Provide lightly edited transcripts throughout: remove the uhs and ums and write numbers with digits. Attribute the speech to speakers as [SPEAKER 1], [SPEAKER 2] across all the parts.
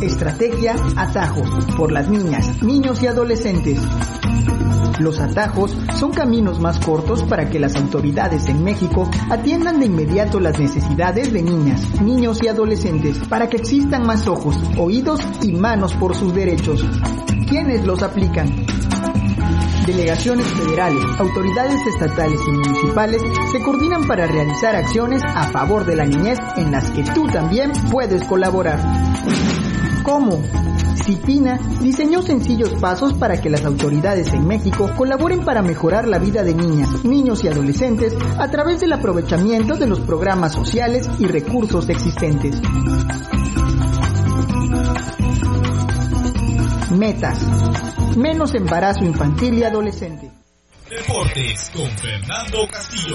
[SPEAKER 1] Estrategia Atajos, por las niñas, niños y adolescentes. Los atajos son caminos más cortos para que las autoridades en México atiendan de inmediato las necesidades de niñas, niños y adolescentes, para que existan más ojos, oídos y manos por sus derechos. ¿Quiénes los aplican? Delegaciones federales, autoridades estatales y municipales se coordinan para realizar acciones a favor de la niñez en las que tú también puedes colaborar. ¿Cómo? CIPINA diseñó sencillos pasos para que las autoridades en México colaboren para mejorar la vida de niñas, niños y adolescentes a través del aprovechamiento de los programas sociales y recursos existentes. Metas. Menos embarazo infantil y adolescente.
[SPEAKER 2] Deportes con Fernando Castillo.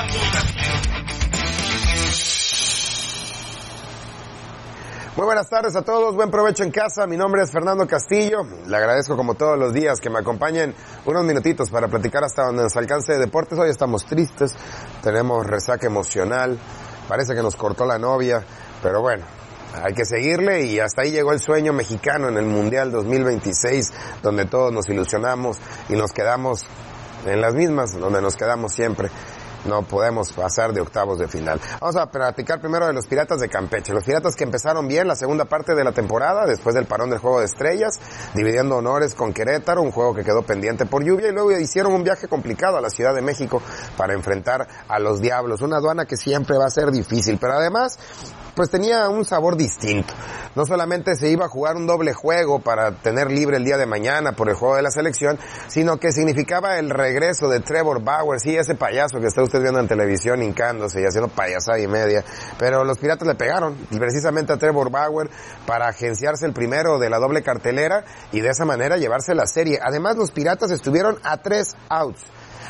[SPEAKER 3] Muy buenas tardes a todos, buen provecho en casa. Mi nombre es Fernando Castillo. Le agradezco como todos los días que me acompañen unos minutitos para platicar hasta donde nos alcance de deportes. Hoy estamos tristes, tenemos resaca emocional, parece que nos cortó la novia, pero bueno, hay que seguirle y hasta ahí llegó el sueño mexicano en el Mundial 2026, donde todos nos ilusionamos y nos quedamos en las mismas, donde nos quedamos siempre. No podemos pasar de octavos de final. Vamos a platicar primero de los Piratas de Campeche. Los Piratas que empezaron bien la segunda parte de la temporada, después del parón del Juego de Estrellas, dividiendo honores con Querétaro, un juego que quedó pendiente por lluvia, y luego hicieron un viaje complicado a la Ciudad de México para enfrentar a los Diablos. Una aduana que siempre va a ser difícil, pero además pues tenía un sabor distinto. No solamente se iba a jugar un doble juego para tener libre el día de mañana por el juego de la selección, sino que significaba el regreso de Trevor Bauer, sí, ese payaso que está usted viendo en televisión hincándose y haciendo payasada y media. Pero los Piratas le pegaron precisamente a Trevor Bauer para agenciarse el primero de la doble cartelera y de esa manera llevarse la serie. Además, los Piratas estuvieron a 3 outs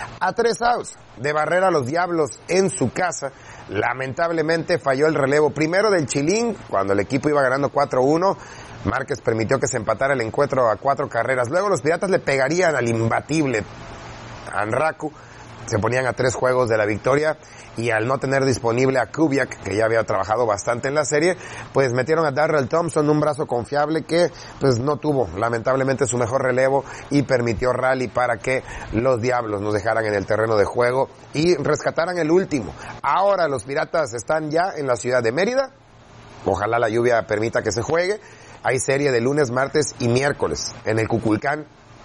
[SPEAKER 3] de barrer a los Diablos en su casa. Lamentablemente falló el relevo primero del Chilín, cuando el equipo iba ganando 4-1. Márquez permitió que se empatara el encuentro a 4 carreras. Luego los Piratas le pegarían al imbatible Anraku. Se ponían a 3 juegos de la victoria, y al no tener disponible a Kubiak, que ya había trabajado bastante en la serie, pues metieron a Darrell Thompson, un brazo confiable que pues no tuvo lamentablemente su mejor relevo y permitió rally para que los Diablos nos dejaran en el terreno de juego y rescataran el último. Ahora los Piratas están ya en la ciudad de Mérida. Ojalá la lluvia permita que se juegue. Hay serie de lunes, martes y miércoles en el Cuculcán,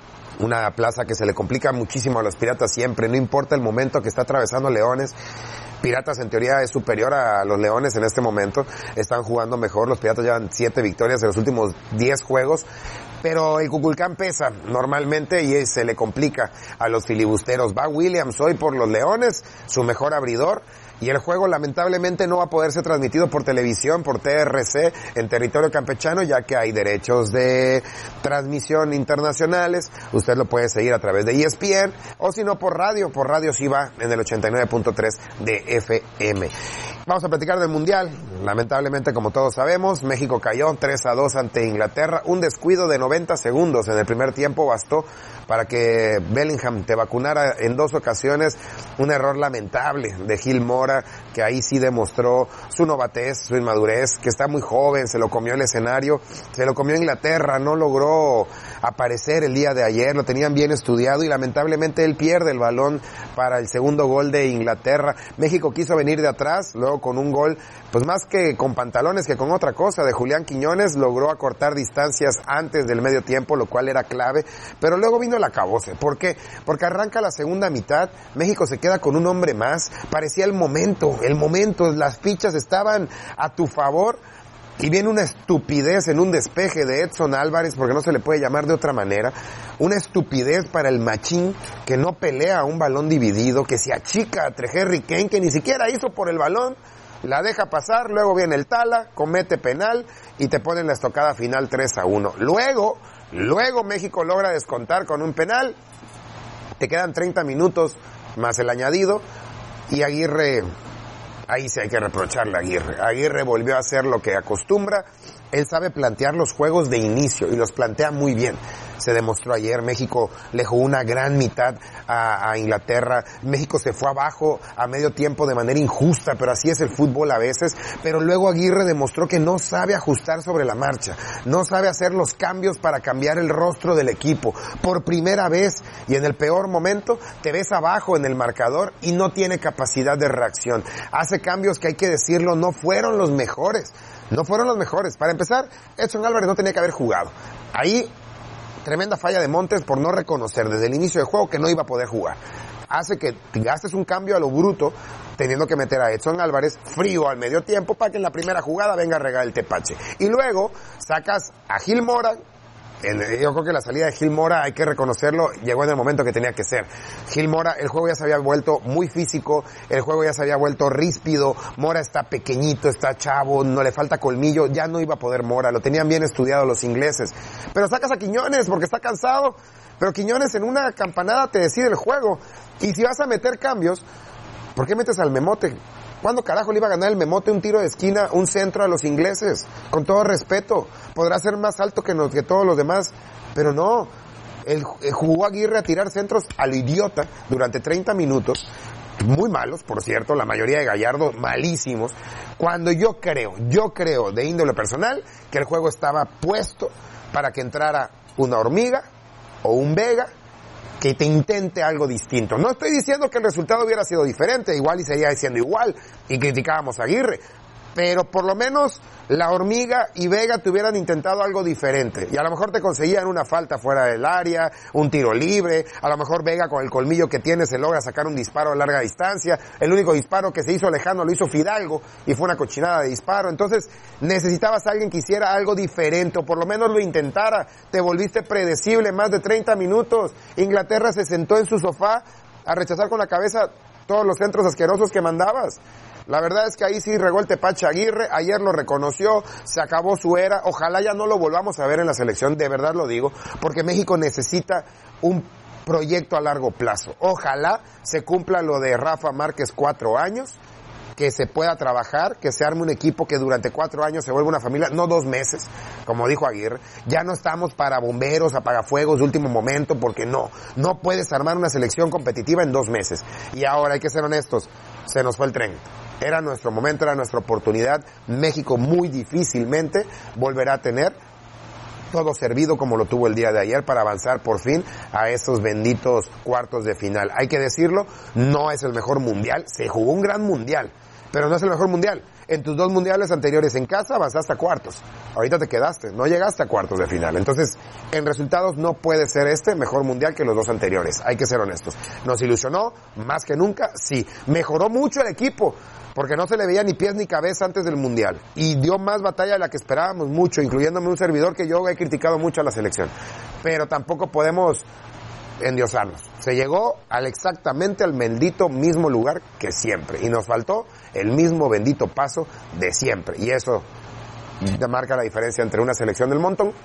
[SPEAKER 3] una plaza que se le complica muchísimo a los Piratas siempre, no importa el momento que está atravesando Leones. Piratas en teoría es superior a los Leones en este momento, están jugando mejor, los Piratas llevan 7 victorias en los últimos 10 juegos, pero el Cuculcán pesa normalmente y se le complica a los filibusteros. Va Williams hoy por los Leones, su mejor abridor, y el juego lamentablemente no va a poder ser transmitido por televisión, por TRC, en territorio campechano, ya que hay derechos de transmisión internacionales. Usted lo puede seguir a través de ESPN, o si no por radio sí va en el 89.3 de FM. Vamos a platicar del Mundial. Lamentablemente, como todos sabemos, México cayó 3-2 ante Inglaterra. Un descuido de 90 segundos en el primer tiempo bastó para que Bellingham te vacunara en 2 ocasiones. Un error lamentable de Gil Mora, que ahí sí demostró su novatez, su inmadurez, que está muy joven, se lo comió el escenario, se lo comió Inglaterra, no logró aparecer el día de ayer, lo tenían bien estudiado y lamentablemente él pierde el balón para el segundo gol de Inglaterra. México quiso venir de atrás, luego con un gol, pues más que con pantalones que con otra cosa, de Julián Quiñones, logró acortar distancias antes del medio tiempo, lo cual era clave, pero luego vino el acabose. ¿Por qué? Porque arranca la segunda mitad, México se queda con un hombre más, parecía el momento, las fichas estaban a tu favor, y viene una estupidez en un despeje de Edson Álvarez, porque no se le puede llamar de otra manera, una estupidez para el machín, que no pelea un balón dividido, que se achica a Harry Kane, que ni siquiera hizo por el balón, la deja pasar, luego viene el Tala, comete penal, y te ponen la estocada final 3-1. Luego México logra descontar con un penal, te quedan 30 minutos más el añadido, y Aguirre, ahí sí hay que reprocharle a Aguirre. Aguirre volvió a hacer lo que acostumbra. Él sabe plantear los juegos de inicio y los plantea muy bien. se demostró ayer. México le jugó una gran mitad a Inglaterra. México se fue abajo a medio tiempo de manera injusta, pero así es el fútbol a veces. Pero luego Aguirre demostró que no sabe ajustar sobre la marcha, no sabe hacer los cambios para cambiar el rostro del equipo. Por primera vez y en el peor momento te ves abajo en el marcador y no tiene capacidad de reacción. Hace cambios que, hay que decirlo, no fueron los mejores. No fueron los mejores. Para empezar, Edson Álvarez no tenía que haber jugado. Ahí, tremenda falla de Montes por no reconocer desde el inicio del juego que no iba a poder jugar. Hace que gastes un cambio a lo bruto, teniendo que meter a Edson Álvarez frío al medio tiempo para que en la primera jugada venga a regar el tepache. Y luego sacas a Gil Mora. Yo creo que la salida de Gil Mora, hay que reconocerlo, llegó en el momento que tenía que ser. Gil Mora, el juego ya se había vuelto muy físico, el juego ya se había vuelto ríspido. Mora está pequeñito, está chavo, no le falta colmillo, ya no iba a poder Mora, lo tenían bien estudiado los ingleses. Pero sacas a Quiñones porque está cansado, pero Quiñones en una campanada te decide el juego. Y si vas a meter cambios, ¿por qué metes al Memote? ¿Cuándo carajo le iba a ganar el Memote un tiro de esquina, un centro a los ingleses? Con todo respeto, podrá ser más alto que todos los demás, pero no. Él jugó a Aguirre a tirar centros a lo idiota durante 30 minutos, muy malos, por cierto, la mayoría de Gallardo malísimos, cuando yo creo de índole personal que el juego estaba puesto para que entrara una Hormiga o un Vega que te intente algo distinto. No estoy diciendo que el resultado hubiera sido diferente, igual y seguía siendo igual, y criticábamos a Aguirre, pero por lo menos la Hormiga y Vega te hubieran intentado algo diferente, y a lo mejor te conseguían una falta fuera del área, un tiro libre, a lo mejor Vega con el colmillo que tiene se logra sacar un disparo a larga distancia. El único disparo que se hizo lejano lo hizo Fidalgo, y fue una cochinada de disparo. Entonces necesitabas a alguien que hiciera algo diferente, o por lo menos lo intentara. Te volviste predecible más de 30 minutos. Inglaterra se sentó en su sofá a rechazar con la cabeza todos los centros asquerosos que mandabas. La verdad es que ahí sí regó el tepache Aguirre, ayer lo reconoció, se acabó su era. Ojalá ya no lo volvamos a ver en la selección, de verdad lo digo, porque México necesita un proyecto a largo plazo. Ojalá se cumpla lo de Rafa Márquez, 4 años, que se pueda trabajar, que se arme un equipo que durante 4 años se vuelva una familia, no 2 meses, como dijo Aguirre. Ya no estamos para bomberos, apagafuegos de último momento, porque no puedes armar una selección competitiva en 2 meses. Y ahora hay que ser honestos, se nos fue el tren. Era nuestro momento, era nuestra oportunidad. México muy difícilmente volverá a tener todo servido como lo tuvo el día de ayer para avanzar por fin a esos benditos cuartos de final. Hay que decirlo, no es el mejor mundial, se jugó un gran mundial, pero no es el mejor mundial. En tus 2 mundiales anteriores en casa avanzaste a cuartos, ahorita te quedaste, no llegaste a cuartos de final. Entonces, en resultados no puede ser este mejor mundial que los 2 anteriores, hay que ser honestos. Nos ilusionó, más que nunca, sí. Mejoró mucho el equipo, porque no se le veía ni pies ni cabeza antes del mundial, y dio más batalla de la que esperábamos mucho, incluyéndome un servidor que yo he criticado mucho a la selección. Pero tampoco podemos endiosarnos. Se llegó exactamente al bendito mismo lugar que siempre, y nos faltó el mismo bendito paso de siempre, y eso te marca la diferencia entre una selección del montón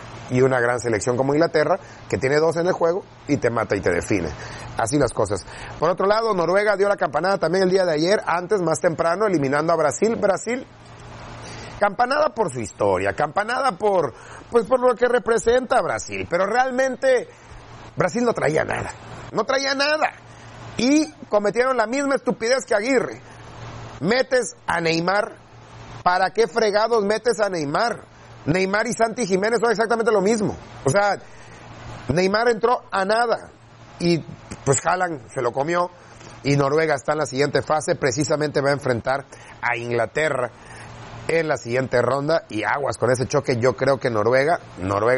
[SPEAKER 3] y una gran selección como Inglaterra, que tiene 2 en el juego y te mata y te define. Así las cosas. Por otro lado, Noruega dio la campanada también el día de ayer, más temprano, eliminando a Brasil. Brasil, campanada por su historia, campanada por lo que representa Brasil, pero realmente Brasil no traía nada. Y cometieron la misma estupidez que Aguirre. Metes a Neymar. ¿Para qué fregados metes a Neymar? Neymar y Santi Jiménez son exactamente lo mismo. O sea, Neymar entró a nada. Y pues Haaland se lo comió. Y Noruega está en la siguiente fase. Precisamente va a enfrentar a Inglaterra en la siguiente ronda. Y aguas con ese choque. Yo creo que Noruega